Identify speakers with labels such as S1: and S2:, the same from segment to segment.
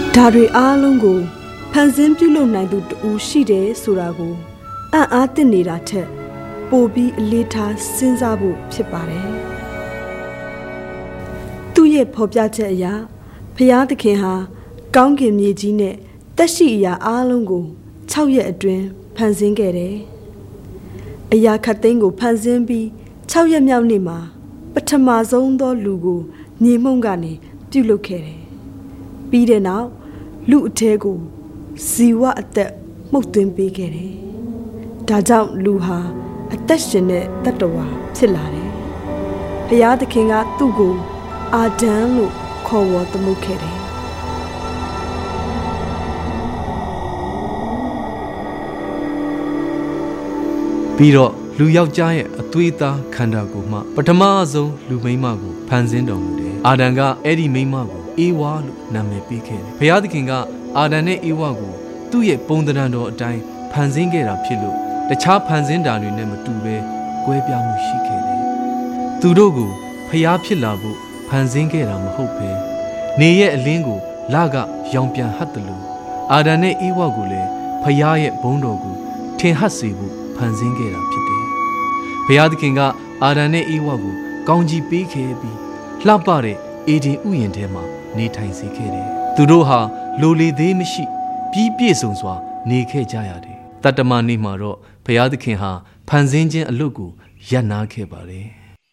S1: ဒါတွေအားလုံးကိုဖန်ဆင်းပြုလုပ်နိုင်သူတူရှိတယ်ဆိုတာကိုအံ့အားသင့်နေတာထက်ပိုပြီးအလေးထားစဉ်းစားဖို့ဖြစ်ပါတယ်သူ့ရဲ့ဖော်ပြချက်အရဘုရားသခင်ဟာကောင်းကင်မြေကြီးနဲ့သက်ရှိအရာအားလုံးကို6ရက်အတွင်းဖန်ဆင်းခဲ့တယ်အရာခတ်သိမ်းကိုဖန်ဆင်းပြီး6ရက်မြောက်နေ့မှာပထမဆုံးသောလူကိုမြေမှုန့်ကနေပြုလုပ်ခဲ့တယ်ပြီးတဲ့နောက်လူအထဲကိုဇီဝအသက်မှုတ်သွင်းပေးခဲ့တယ်ဒါကြောင့်လူဟာအသက်ရှင်တဲ့တတ္တဝါဖြစ်လာတယ်ဘုရားသခင်ကသူ့ကိုအာဒံလို့ခေါ်ဝေါ်သမုတ်ခဲ့တယ်
S2: ပြီးတော့လူယောက်ျားရဲ့အသွေးသားခန္ဓာကိုယ်မှပထမဆုံးလူမိန်းမကိုဖန်ဆင်းတော်မူတယ်အာဒံကအဲ့ဒီမိန်းမကိုအေဝါလို့နာမည်ပေးခဲ့တယ်ဘုရားသခင်ကအာဒံနဲ့အေဝါကိုသူ့ရဲ့ပုံသဏ္ဍာန်တော်အတိုင်းဖန်ဆင်းခဲ့တာဖြစ်လို့တခြားဖန်ဆင်းတာတွေနဲ့မတူဘဲကွဲပြားမှုရှိခဲ့တယ်သူတို့ကိုဖျားဖြစ်လာဖို့ဖန်ဆင်းခဲ့တာမဟုတ်ဘဲနေရဲ့အလင်းကိုလကရောင်ပြန်ဟတ်တယ်လို့အာဒံနဲ့အေဝါကိုလည်းဖျားရဲ့ဘုန်းတော်ကိုထင်ဟပ်စေဖို့ဖန်ဆင်းခဲ့တာဖြစ်တယ်ဘုရားသခင်ကအာဒံနဲ့အေဝါကိုကောင်းကြီးပေးခဲ့ပြီးလှပတဲ့အေဒင်ဥယျာဉ်ထဲမှာနေထိုင်စေခဲ့တယ်သူတို့ဟာလိုလေသေးမရှိပြီးပြည့်စုံစွာနေခဲ့ကြရတယ်တတ္တမနေ့မှာတော့ဘုရားသခင်ဟာဖန်ဆင်းခြင်းအလုပ်ကိုရပ်နားခဲ့ပါတယ်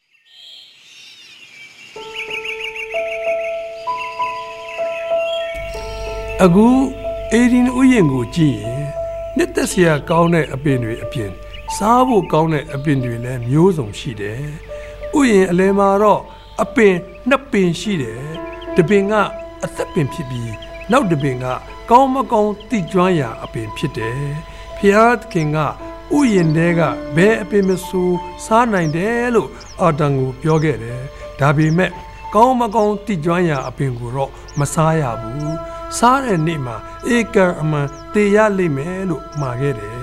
S3: အခုအေဒင်ဥယျာဉ်ကိုကြည့်ရင်နှစ်သက်စရာကောင်းတဲ့အပင်တွေအပြင်စားဖို့ကောင်းတဲ့အပင်တွေလည်းမျိုးစုံရှိတယ်ဥယျာဉ်အလယ်မှာတော့အပင်2ပင်ရှိတယ်တပင်ကအသက်ပင်ဖြစ်ပြီးနောက်တပင်ကကောင်းမကောင်းသိကျွမ်းရာအပင်ဖြစ်တယ်ဖျားသခင်ကဥယျာဉ်ထဲကဘယ်အပင်မဆိုစားနိုင်တယ်လို့အာဒံကိုပြောခဲ့တယ်ဒါပေမဲ့ကောင်းမကောင်းသိကျွမ်းရာအပင်ကိုတော့မစားရဘူးစားတဲ့နေ့မှာဧကံအမှန်သေရလိမ့်မယ်လို့မှာခဲ့တယ်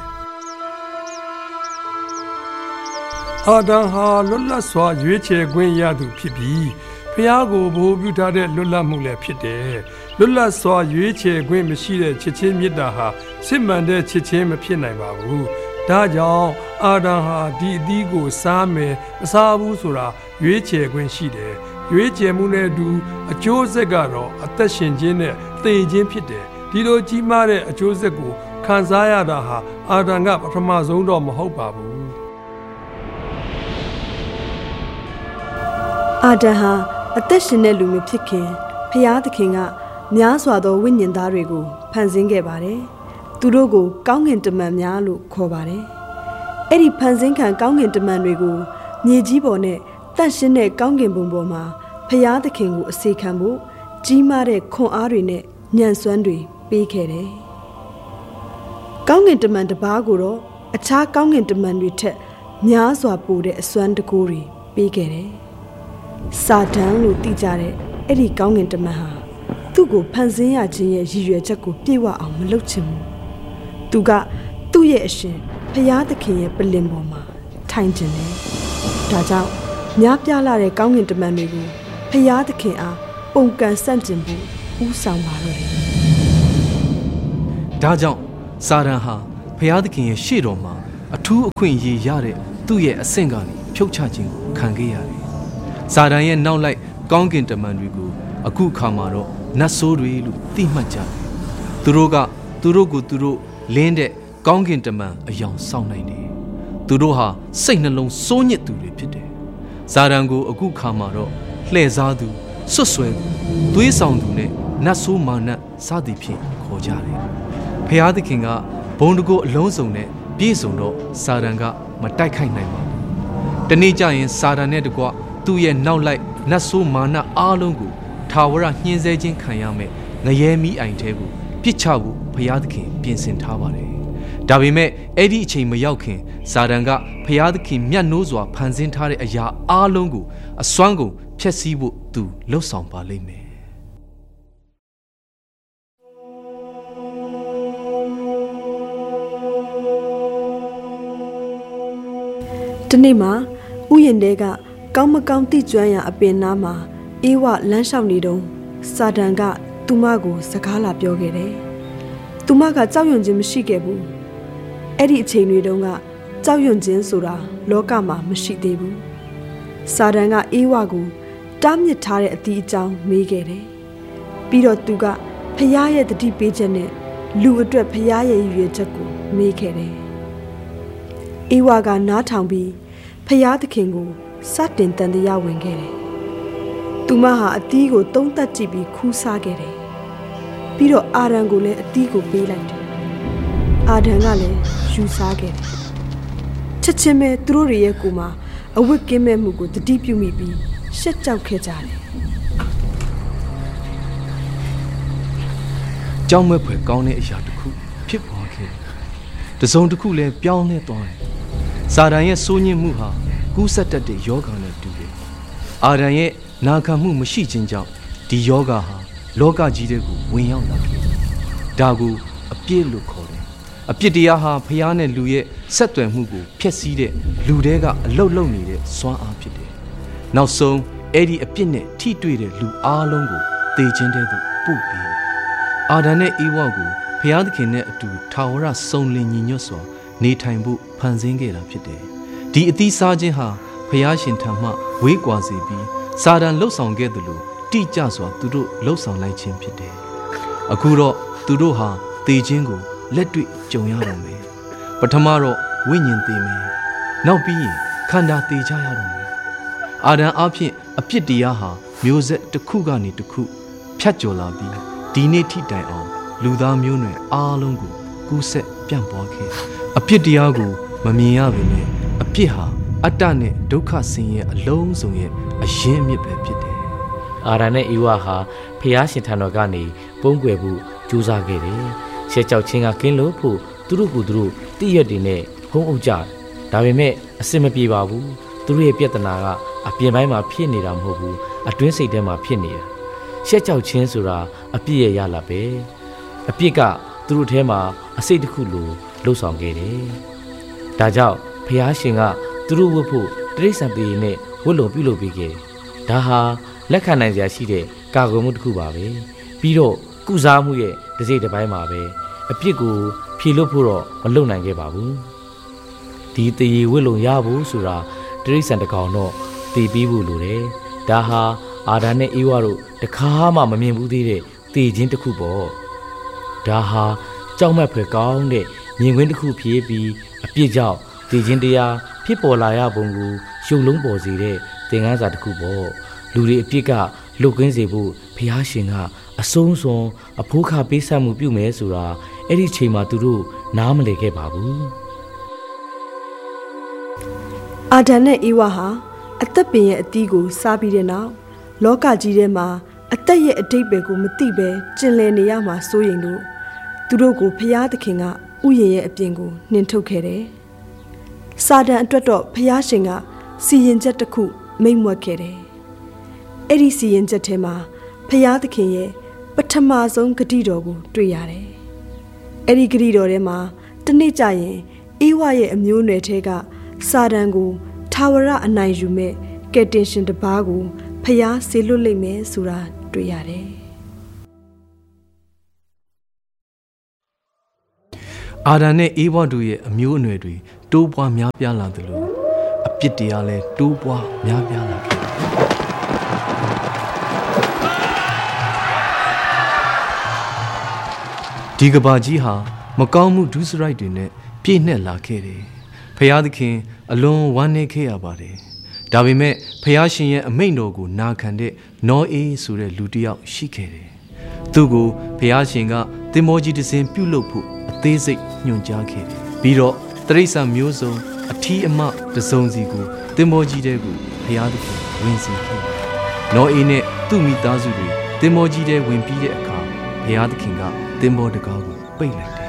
S3: အာဒံဟာလွတ်လပ်စွာရွေးချယ်ခွင့်ရသူဖြစ်ပြီးဖျားကိုဘိုးပြုထားတဲ့လွတ်လပ်မှုလည်းဖြစ်တယ်လွတ်လပ်စွာရွေးချယ်ခွင့်မရှိတဲ့ချစ်ချင်းမေတ္တာဟာစစ်မှန်တဲ့ချစ်ချင်းမဖြစ်နိုင်ပါဘူးဒါကြောင့်အာဒံဟာဒီအသီးကိုစားမယ်မစားဘူးဆိုတာရွေးချယ်ခွင့်ရှိတယ်ရွေးချယ်မှုနဲ့အတူအကျိုးဆက်ကတော့အသက်ရှင်ခြင်းနဲ့သေခြင်းဖြစ်တယ်ဒီလိုကြီးမားတဲ့အကျိုးဆက်ကိုခံစားရတာဟာအာဒံကပထမဆုံးတော့မဟုတ်ပါဘူး
S1: အာဒံဟာအသက်ရှင်တဲ့လူမျိုးဖြစ်ခင်ဖျားသခင်ကများစွာသောဝိညာဉ်သားတွေကိုဖန်ဆင်းခဲ့ပါတယ်သူတို့ကိုကောင်းကင်တမန်များလို့ခေါ်ပါတယ်အဲ့ဒီဖန်ဆင်းခံကောင်းကင်တမန်တွေကိုမြေကြီးပေါ်နဲ့တန့်ရှင်းတဲ့ကောင်းကင်ဘုံပေါ်မှာဖျားသခင်ကိုအစေခံဖို့ကြီးမားတဲ့ခွန်အားတွေနဲ့ညံ့စွမ်းတွေပေးခဲ့တယ်ကောင်းကင်တမန်တစ်ပါးကိုတော့အခြားကောင်းကင်တမန်တွေထက်များစွာပိုတဲ့အစွမ်းတကူတွေပေးခဲ့တယ်စာတန်လို့သိကြတဲ့အဲ့ဒီကောင်းကင်တမန်ဟာသူ့ကိုဖန်ဆင်းရခြင်းရဲ့ရည်ရွယ်ချက်ကိုပြည့်ဝအောင်မလုပ်ချင်ဘူးသူကသူ့ရဲ့အရှင်ဖျားသခင်ရဲ့ပလင်ပေါ်မှာထိုင်ကျင်တယ်ဒါကြောင့်များပြားလာတဲ့ကောင်းကင်တမန်တွေကိုဖျားသခင်အားပုံကန်ဆန့်ကျင်ဖို့ဦးဆောင်ပါတော့တယ်
S2: ဒါကြောင့်စာတန်ဟာဖျားသခင်ရဲ့ရှေ့တော်မှာအထူးအခွင့်အရေးရတဲ့သူ့ရဲ့အဆင့်ကနေဖြုတ်ချခြင်းကိုခံခဲ့ရတယ်စာတန်ရဲ့နောက်လိုက်ကောင်းကင်တမန်တွေကိုအခုခါမှာတော့နတ်ဆိုးတွေလို့သိမှတ်ကြတယ်သူတို့ကသူတို့ကိုသူတို့လင်းတဲ့ကောင်းကင်တမန်အယောင်ဆောင်နိုင်တယ်သူတို့ဟာစိတ်နှလုံးစိုးညစ်သူတွေဖြစ်တယ်စာတန်ကိုအခုခါမှာတော့လှည့်စားသူဆွတ်ဆွဲသူသွေးဆောင်သူနဲ့နတ်ဆိုးမာနစသည်ဖြင့်ခေါ်ကြတယ်ဖျားသခင်ကဘုံတကိုအလုံးစုံနဲ့ပြည့်စုံတော့စာတန်ကမတိုက်ခိုက်နိုင်ပါဘူးတနေ့ကျရင်စာတန်နဲ့တကွသူ့ရဲ့နောက်လိုက်နတ်ဆိုးမာနအားလုံးကိုထာဝရညှင်းဆဲခြင်းခံရမယ်ငရဲမီးအိုင်ထဲကိုပြစ်ချဖို့ဘုရားသခင်ပြင်ဆင်ထားပါတယ်ဒါပေမဲ့အဲ့ဒီအချိန်မရောက်ခင်စာတန်ကဘုရားသခင်မြတ်နိုးစွာဖန်ဆင်းထားတဲ့အရာအားလုံးကိုအစွမ်းကုန်ဖျက်ဆီးဖို့သူလှုပ်ဆောင်ပါလိမ့်မယ်
S1: ဒီနေ့မှာဥယျာဉ်တဲကကောင်းမကောင်းသိကျွမ်းရာအပင်နားမှာအေးဝလမ်းလျှောက်နေတုန်းစာတန်ကသူသူမကိုစကားလာပြောခဲ့တယ်သူမကကြောက်ရွံ့ခြင်းမရှိခဲ့ဘူးအဲ့ဒီအချိန်တွေတုန်းကကြောက်ရွံ့ခြင်းဆိုတာလောကမှာမရှိသေးဘူးစာတန်ကအေးဝါကိုတားမြစ်ထားတဲ့အတီးအကြောင်းမေးခဲ့တယ်ပြီးတော့သူကဖခင်ရဲ့တတိပေးချက်နဲ့လူအတွက်ဖခင်ရဲ့ရည်ရွယ်ချက်ကိုမေးခဲ့တယ်အေးဝါကနားထောင်ပြီးဖခင်သခင်ကိုစတင်တန်တရားဝင်ခဲ့တယ်သူမဟာအတီးကိုသုံးသပ်ကြည့်ပြီးခူးစားခဲ့တယ်ပြီးတော့အာဒံကိုလည်းအတီးကိုပေးလိုက်တယ်အာဒံကလည်းယူစားခဲ့တယ်ချက်ချင်းပဲသူတို့ရဲ့ကိုယ်မှာအဝတ်ကင်းမဲ့မှုကိုတတိပြုမိပြီးရှက်ကြောက်ခဲ့ကြတယ်
S2: ကြောက်မက်ဖွယ်ကောင်းတဲ့အရာတစ်ခုဖြစ်ပေါ်ခဲ့တယ်တစုံတစ်ခုလည်းပြောင်းလဲသွားတယ်စာတန်ရဲ့စိုးညစ်မှုဟာကူးစက်တတ်တဲ့ယောဂါနဲ့တူတယ်အာဒံရဲ့နာခံမှုမရှိခြင်းကြောင့်ဒီယောဂါဟာလောကကြီးတဲ့ကိုဝင်ရောက်လာတယ်ဒါကိုအပြစ်လို့ခေါ်တယ်အပြစ်တရားဟာဖျားနဲ့လူရဲ့ဆက်သွယ်မှုကိုဖျက်ဆီးတဲ့လူတွေကအလုတ်လုံနေတဲ့စွမ်းအားဖြစ်တယ်နောက်ဆုံးအဲ့ဒီအပြစ်နဲ့ထိတွေ့တဲ့လူအားလုံးကိုသေခြင်းတဲ့သူပို့ပြီးအာဒံနဲ့အေဝါကိုဖျားသခင်နဲ့အတူထာဝရစုံလင်ညီညွတ်စွာနေထိုင်ဖို့ဖန်ဆင်းခဲ့တာဖြစ်တယ်ဒီအသီးစားခြင်းဟာဖျားရှင်ထံမှဝေးကွာစေပြီးစာတန်လှုပ်ဆောင်ခဲ့တယ်လို့တိကျစွာသူတို့လှုပ်ဆောင်လိုက်ခြင်းဖြစ်တယ်အခုတော့သူတို့ဟာသေခြင်းကိုလက်တွေ့ကြုံရတော့မယ်ပထမတော့ဝိညာဉ်သေမယ်နောက်ပြီးရင်ခန္ဓာသေကြရတော့မယ်အာဒံအဖြစ်အပြစ်တရားဟာမျိုးဆက်တစ်ခုကနေတစ်ခုဖြတ်ကျော်လာပြီးဒီနေ့ထိတိုင်အောင်လူသားမျိုးနွယ်အားလုံးကိုကူးဆက်ပြန့်ပွားခဲ့အပြစ်တရားကိုမမြင်ရပေမဲ့အပြစ်ဟာအတ္တနဲ့ဒုက္ခဆင်းရဲအလုံးစုံရဲ့အရင်းအမြစ်ပဲဖြစ်တယ်
S4: အာဒံနဲ့အေဝါဟာဖျားရှင်ထံတော်ကနေပုံကွယ်ဖို့ကြိုးစားခဲ့တယ်ရှက်ကြောက်ခြင်းကကင်းလို့ဖို့သူတို့ကိုသူတို့တိရက်တွေနဲ့ဖုံးအုပ်ကြတယ်ဒါပေမဲ့အစင်မပြေပါဘူးသူတို့ရဲ့ပြဿနာကအပြင်ပိုင်းမှာဖြစ်နေတာမဟုတ်ဘူးအတွင်းစိတ်ထဲမှာဖြစ်နေတာရှက်ကြောက်ခြင်းဆိုတာအပြစ်ရဲ့ရလာပဲအပြစ်ကသူတို့ထဲမှာအစိတ်တစ်ခုလိုလှုပ်ဆောင်ခဲ့တယ်ဒါကြောင့်ဖျားရှင်ကသူတို့ဝတ်ဖို့တိရစ္ဆာန်တွေနဲ့ဝတ်လုံပြုလုပ်ပေးခဲ့ဒါဟာလက်ခံနိုင်စရာရှိတဲ့ကာကွယ်မှုတစ်ခုပါပဲပြီးတော့ကုစားမှုရဲ့တစ်စိတ်တစ်ပိုင်းမှာပဲအပြစ်ကိုဖြေလွတ်ဖို့တော့မလုပ်နိုင်ခဲ့ပါဘူးဒီတရေဝတ်လုံရဖို့ဆိုတာတိရစ္ဆာန်တစ်ကောင်တော့တည်ပြီးဖို့လိုတယ်ဒါဟာအာဒံနဲ့အေဝါတို့တခါမှမမြင်ဘူးသေးတဲ့တည်ခြင်းတစ်ခုပေါ့ဒါဟာကြောက်မက်ဖွယ်ကောင်းတဲ့မြင်ကွင်းတစ်ခုဖြစ်ပြီးအပြစ်ကြောင့်တည်ခြင်းတရားဖြစ်ပေါ်လာရပုံကိုရှုပ်လုံးပေါ်စေတဲ့သင်ခန်းစာတစ်ခုပေါ့လူတွေအပြစ်ကလွတ်ကင်းစေဖို့ဘုရားရှင်ကအဆုံးစွန်အဖိုးခပေးဆပ်မှုပြုမယ်ဆိုတာအဲ့ဒီချိန်မှာသူတို့နားမလည်ခဲ့ပါဘူး
S1: အာဒံနဲ့အေဝါဟာအသက်ပင်ရဲ့အတီးကိုစားပြီးတဲ့နောက်လောကကြီးထဲမှာအသက်ရဲ့အတိတ်ပဲကိုမသိပဲကျင်လည်နေရမှာစိုးရင်လို့သူတို့ကိုဖျားသခင်ကဥယျာဉ်ရဲ့အပြင်ကိုနှင်ထုတ်ခဲ့တယ်စာတန်အတွက်တော့ဖျားရှင်ကစီရင်ချက်တစ်ခုမိန့်မြွက်ခဲ့တယ်အဲ့ဒီစီရင်ချက်ထဲမှာဖျားသခင်ရဲ့ပထမဆုံးဂတိတော်ကိုတွေ့ရတယ်အဲ့ဒီဂတိတော်ထဲမှာတနေ့ကျရင်အေဝါရဲ့အမျိုးနွယ်ထဲကစာတန်ကိုထာဝရအနိုင်ယူမဲ့ကယ်တင်ရှင်တစ်ပါးကိုဖျားဆေလွတ်လိမ့်မယ်ဆိုတာတွေ့ရတယ်
S2: အာဒံနဲ့အေဝါတို့ရဲ့အမျိုးအနွယ်တွေတိုးပွားများပြားလာတယ်လို့အပြစ်တရားလည်းတိုးပွားများပြားလာခဲ့ဒီကဘာကြီးဟာမကောင်းမှုဒုစရိုက်တွေနဲ့ပြည့်နှက်လာခဲ့တယ်ဖျားသခင်အလွန်ဝမ်းနည်းခဲ့ရပါတယ်ဒါပေမဲ့ဖျားရှင်ရဲ့အမိန့်တော်ကိုနာခံတဲ့နောအေးဆိုတဲ့လူတစ်ယောက်ရှိခဲ့တယ်သူ့ကိုဖျားရှင်ကသင်္ဘောကြီးတစ်စင်းပြုတ်လုဖို့အသေးစိတ်ညွှန်ကြားခဲ့တယ်ပြီးတော့တိရစ္ဆာန်မျိုးစုံအထီးအမတစ်စုံစီကိုသင်္ဘောကြီးတဲကိုဖျားသခင်ဝင်စေခဲ့တယ်နောအေးနဲ့သူ့မိသားစုတွေသင်္ဘောကြီးတဲဝင်ပြီးတဲ့အခါဖျားသခင်ကသင်္ဘောတကားကိုပိတ်လိုက်တယ်